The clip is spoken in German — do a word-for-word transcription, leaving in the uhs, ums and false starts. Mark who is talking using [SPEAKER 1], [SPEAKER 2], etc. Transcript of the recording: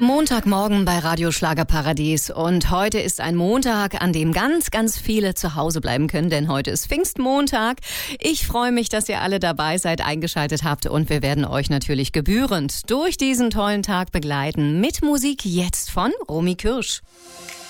[SPEAKER 1] Montagmorgen bei Radio Schlagerparadies und heute ist ein Montag, an dem ganz, ganz viele zu Hause bleiben können, denn heute ist Pfingstmontag. Ich freue mich, dass ihr alle dabei seid, eingeschaltet habt und wir werden euch natürlich gebührend durch diesen tollen Tag begleiten mit Musik jetzt von Romy Kirsch.